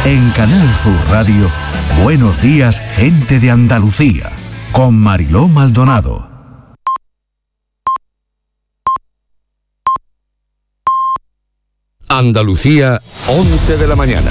En Canal Sur Radio, Buenos Días, Gente de Andalucía, con Mariló Maldonado. Andalucía, 11 de la mañana.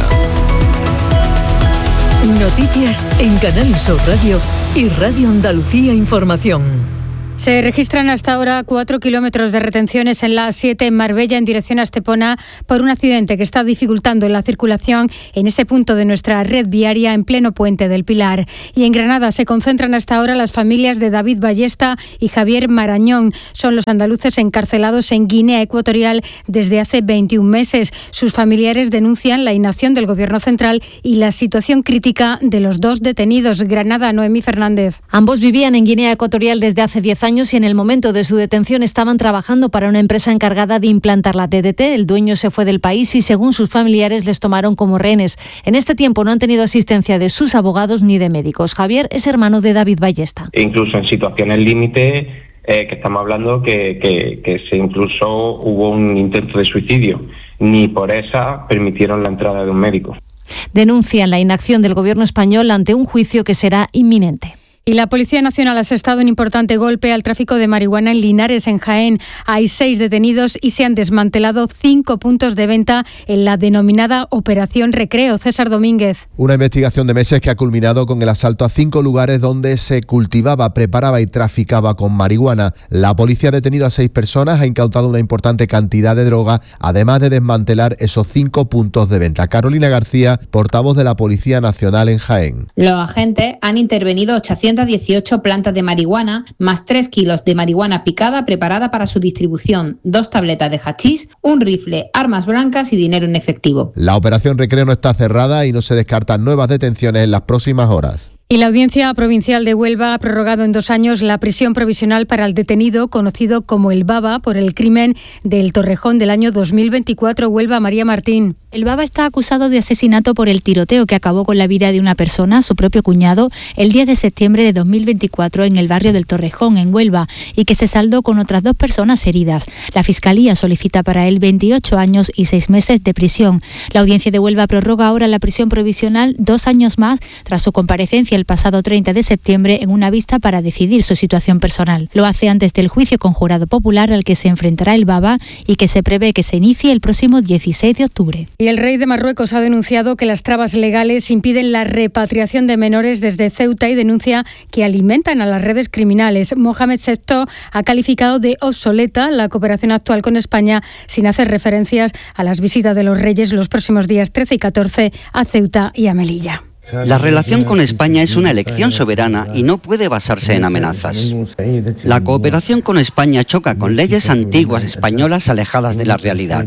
Noticias en Canal Sur Radio y Radio Andalucía Información. Se registran hasta ahora 4 kilómetros de retenciones en la A7 en Marbella en dirección a Estepona por un accidente que está dificultando la circulación en ese punto de nuestra red viaria en pleno Puente del Pilar. Y en Granada se concentran hasta ahora las familias de David Ballesta y Javier Marañón. Son los andaluces encarcelados en Guinea Ecuatorial desde hace 21 meses. Sus familiares denuncian la inacción del Gobierno central y la situación crítica de los dos detenidos. Granada, Noemí Fernández. Ambos vivían en Guinea Ecuatorial desde hace 10 años y en el momento de su detención estaban trabajando para una empresa encargada de implantar la DDT. El dueño se fue del país y, según sus familiares, les tomaron como rehenes. En este tiempo no han tenido asistencia de sus abogados ni de médicos. Javier es hermano de David Ballesta. Incluso en situaciones límite, que estamos hablando que se incluso hubo un intento de suicidio. Ni por esa permitieron la entrada de un médico. Denuncian la inacción del Gobierno español ante un juicio que será inminente. Y la Policía Nacional ha asestado un importante golpe al tráfico de marihuana en Linares, en Jaén. Hay 6 detenidos y se han desmantelado 5 puntos de venta en la denominada Operación Recreo. César Domínguez. Una investigación de meses que ha culminado con el asalto a 5 lugares donde se cultivaba, preparaba y traficaba con marihuana. La policía ha detenido a 6 personas, ha incautado una importante cantidad de droga, además de desmantelar esos 5 puntos de venta. Carolina García, portavoz de la Policía Nacional en Jaén. Los agentes han intervenido 818 plantas de marihuana, más 3 kilos de marihuana picada preparada para su distribución, 2 tabletas de hachís, un rifle, armas blancas y dinero en efectivo. La operación Recreo no está cerrada y no se descartan nuevas detenciones en las próximas horas. Y la Audiencia Provincial de Huelva ha prorrogado en 2 años la prisión provisional para el detenido conocido como el Baba por el crimen del Torrejón del año 2024. Huelva, María Martín. El Baba está acusado de asesinato por el tiroteo que acabó con la vida de una persona, su propio cuñado, el 10 de septiembre de 2024 en el barrio del Torrejón, en Huelva, y que se saldó con otras 2 personas heridas. La Fiscalía solicita para él 28 años y 6 meses de prisión. La Audiencia de Huelva prorroga ahora la prisión provisional 2 años más tras su comparecencia el pasado 30 de septiembre en una vista para decidir su situación personal. Lo hace antes del juicio con jurado popular al que se enfrentará el Baba y que se prevé que se inicie el próximo 16 de octubre. Y el rey de Marruecos ha denunciado que las trabas legales impiden la repatriación de menores desde Ceuta y denuncia que alimentan a las redes criminales. Mohamed VI ha calificado de obsoleta la cooperación actual con España sin hacer referencias a las visitas de los reyes los próximos días 13 y 14 a Ceuta y a Melilla. La relación con España es una elección soberana y no puede basarse en amenazas. La cooperación con España choca con leyes antiguas españolas alejadas de la realidad.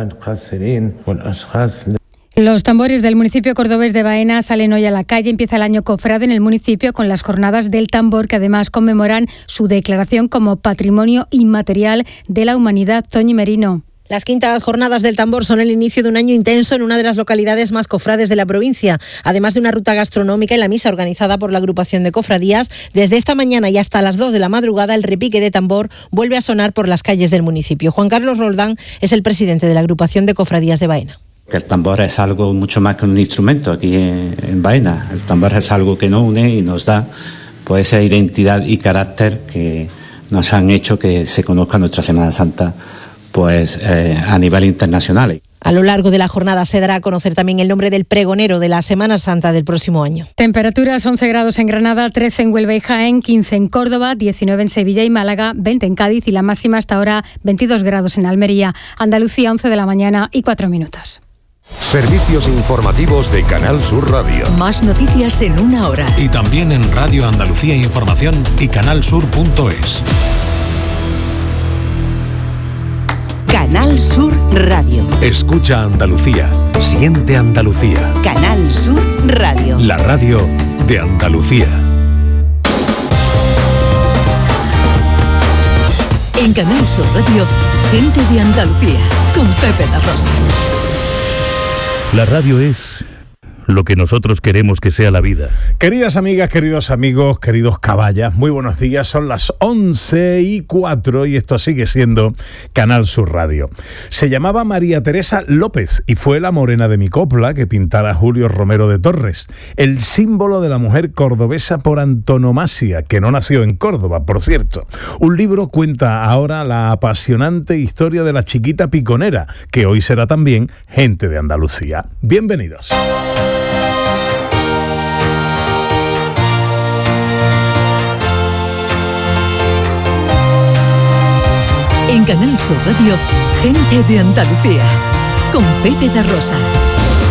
Los tambores del municipio cordobés de Baena salen hoy a la calle. Empieza el año cofrade en el municipio con las jornadas del tambor que además conmemoran su declaración como Patrimonio Inmaterial de la Humanidad. Toñi Merino. Las quintas jornadas del tambor son el inicio de un año intenso en una de las localidades más cofrades de la provincia. Además de una ruta gastronómica y la misa organizada por la agrupación de cofradías, desde esta mañana y hasta las 2 de la madrugada el repique de tambor vuelve a sonar por las calles del municipio. Juan Carlos Roldán es el presidente de la agrupación de cofradías de Baena. El tambor es algo mucho más que un instrumento aquí en Baena. El tambor es algo que nos une y nos da pues esa identidad y carácter que nos han hecho que se conozca nuestra Semana Santa pues a nivel internacional. A lo largo de la jornada se dará a conocer también el nombre del pregonero de la Semana Santa del próximo año. Temperaturas: 11 grados en Granada, 13 en Huelva y Jaén, 15 en Córdoba, 19 en Sevilla y Málaga, 20 en Cádiz y la máxima hasta ahora 22 grados en Almería. Andalucía, 11 de la mañana y 4 minutos. Servicios informativos de Canal Sur Radio. Más noticias en 1 hora. Y también en Radio Andalucía Información y canalsur.es. Canal Sur Radio. Escucha Andalucía. Siente Andalucía. Canal Sur Radio. La radio de Andalucía. En Canal Sur Radio, Gente de Andalucía, con Pepe da Rosa. La radio es lo que nosotros queremos que sea la vida. Queridas amigas, queridos amigos, queridos caballas, muy buenos días. Son las 11:04 y esto sigue siendo Canal Sur Radio. Se llamaba María Teresa López y fue la morena de mi copla que pintara Julio Romero de Torres, el símbolo de la mujer cordobesa por antonomasia, que no nació en Córdoba, por cierto. Un libro cuenta ahora la apasionante historia de la chiquita piconera, que hoy será también gente de Andalucía. Bienvenidos. En Canal Sur Radio, gente de Andalucía, con Pepe da Rosa.